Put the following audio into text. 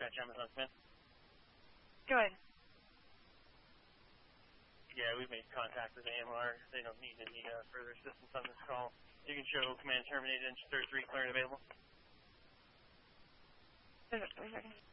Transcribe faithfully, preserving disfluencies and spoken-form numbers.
Dispatch Amazon Smith. Go ahead. Yeah, we've made contact with A M R. They don't need any uh, further assistance on this call. You can show command terminated, engine thirty-three, clear and available. One second.